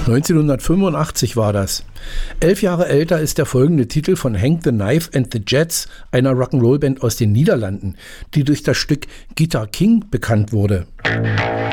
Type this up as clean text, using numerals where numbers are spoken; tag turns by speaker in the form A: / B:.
A: 1985 war das. 11 Jahre älter ist der folgende Titel von Hank the Knife and the Jets, einer Rock'n'Roll-Band aus den Niederlanden, die durch das Stück Guitar King bekannt wurde.